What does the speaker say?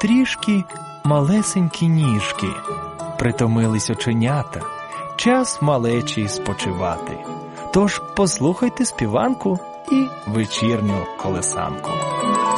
трішки малесенькі ніжки. Притомились оченята, час малечі спочивати. Тож послухайте співанку і вечірню колесанку.